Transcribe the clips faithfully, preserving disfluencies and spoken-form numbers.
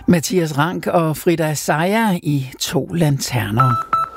Mathias Rank og Frida Sejer i To Lanterner.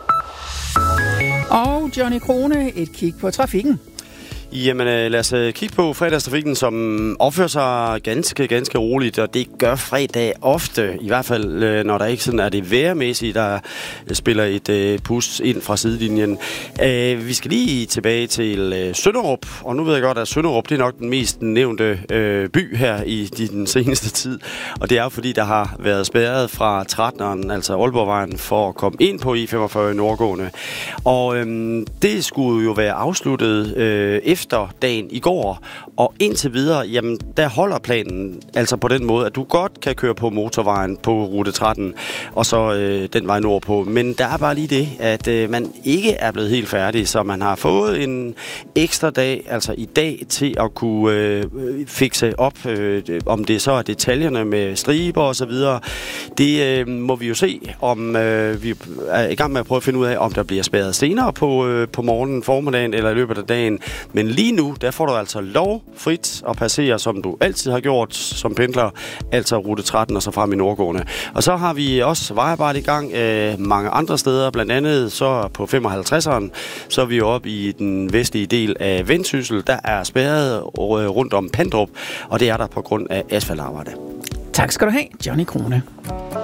Og Johnny Krone, et kig på trafikken. Jamen lad os kigge på fredagstrafikken, som opfører sig ganske, ganske roligt, og det gør fredag ofte, i hvert fald når der ikke sådan er det vejrmæssigt, der spiller et pus ind fra sidelinjen. Vi skal lige tilbage til Sønderup, og nu ved jeg godt, at Sønderup det er nok den mest nævnte by her i den seneste tid, og det er jo fordi, der har været spærret fra tretteneren, altså Aalborgvejen, for at komme ind på I femogfyrre nordgående. Og øhm, det skulle jo være afsluttet øh, efter efter dagen i går, og indtil videre, jamen, der holder planen altså på den måde, at du godt kan køre på motorvejen på rute tretten, og så øh, den vej nordpå. Men der er bare lige det, at øh, man ikke er blevet helt færdig, så man har fået en ekstra dag, altså i dag, til at kunne øh, fikse op, øh, om det så er detaljerne med striber og så videre. Det øh, må vi jo se, om øh, vi er i gang med at prøve at finde ud af, om der bliver spærret senere på, øh, på morgenen, formiddagen eller i løbet af dagen. Men lige nu, der får du altså lov frit at passere, som du altid har gjort som pendler, altså rute tretten og så frem i nordgående. Og så har vi også vejarbejde i gang øh, mange andre steder, blandt andet så på femoghalvtredseren, så er vi oppe i den vestlige del af Vendsyssel, der er spærret rundt om Pandrup, og det er der på grund af asfaltarbejde. Tak skal du have, Johnny Krone.